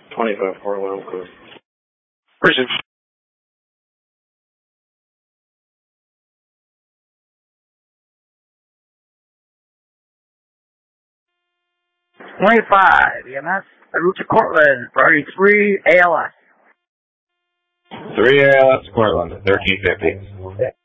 25 Portland. Prison. EMS, route to Cortland, priority 3 ALS. 3 ALS, Cortland, 1350.